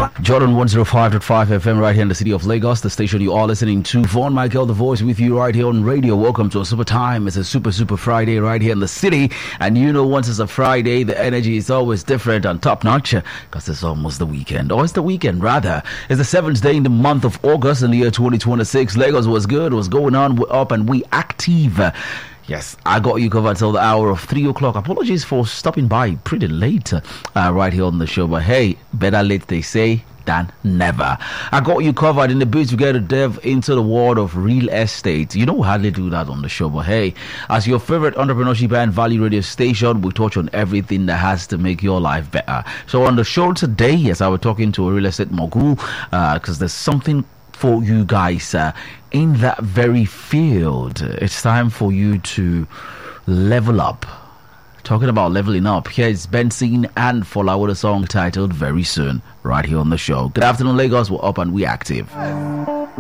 Jordan 105.5 FM right here in the city of Lagos, the station you are listening to. Vaughn Michael, the voice with you right here on radio. Welcome to a super time. It's a super Friday right here in the city. And you know, once it's a Friday, the energy is always different and top notch because it's almost the weekend. Or it's the weekend rather. It's the 7th day in the month of August in the year 2026. Lagos was good. What's going on? We're up and we active. Yes, I got you covered till the hour of 3 o'clock. Apologies for stopping by pretty late right here on the show. But hey, better late they say than never. I got you covered in the boots. We got to delve into the world of real estate. You know, we hardly do that on the show. But hey, as your favorite entrepreneurship and value radio station, we touch on everything that has to make your life better. So on the show today, yes, I was talking to a real estate mogul because there's something for you guys in that very field. It's time for you to level up. Talking about leveling up, here is Benzine and Fola with a song titled Very Soon, right here on the show. Good afternoon, Lagos. We're up and we active.